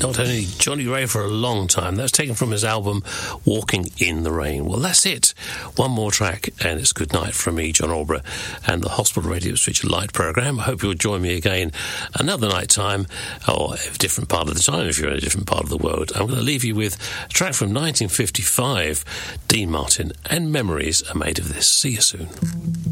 not only Johnny Ray for a long time. That's taken from his album Walking in the Rain. Well, that's it. One more track, and it's good night from me, John Alborough, and the Hospital Radio Switch Light programme. I hope you'll join me again another night time, or a different part of the time if you're in a different part of the world. I'm going to leave you with a track from 1955, Dean Martin, and Memories Are Made of This. See you soon.